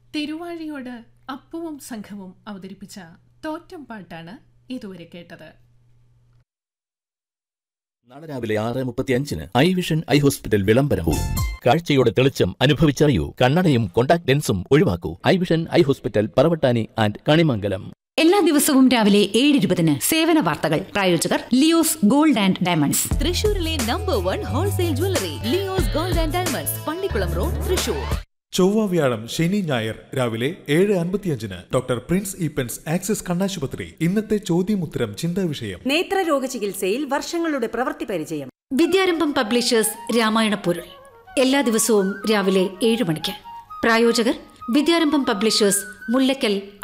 തിരുവാഴിയോട് അപ്പുവും സംഘവും അവതരിപ്പിച്ച തോറ്റം പാട്ടാണ് ഇതുവരെ കേട്ടത്. നാളെ രാവിലെ 6:35 ഐ വിഷൻ ഐ ഹോസ്പിറ്റൽ വിളംബരവും. കാഴ്ചയുടെ തെളിച്ചം അനുഭവിച്ചറിയൂ. കണ്ണടയും contact ലെൻസും ഒഴിവാക്കൂ. I vision eye hospital, Paravattani and Kanimangalam. എല്ലാ ദിവസവും രാവിലെ 7:20 സേവന വാർത്തകൾ. പ്രായോജകർ ലിയോസ് ഗോൾഡ് ആൻഡ് ഡയമണ്ട്സ്, തൃശൂരിലെ number 1 wholesale jewellery Leo's gold and diamonds, Pallikkulam road, Thrissur. ചൊവ്വ, വ്യാഴം, ശനി, ഞായർ രാവിലെ 7:55 ഡോക്ടർ പ്രിൻസ് ഈപ്പൻസ് ആക്സിസ് കണ്ണാശുപത്രി. ഇന്നത്തെ ചോദ്യമുത്തരം ചിന്താ വിഷയം. നേത്രരോഗ ചികിത്സയിൽ വർഷങ്ങളുടെ പ്രവൃത്തി പരിചയം. വിദ്യാരംഭം പബ്ലിഷേഴ്സ് രാമായണ പൊരുൾ എല്ലാ ദിവസവും രാവിലെ 7 മണിക്ക്. പ്രായോജകർ വിദ്യാരംഭം പബ്ലിഷേഴ്സ്, മുല്ലക്കൽ,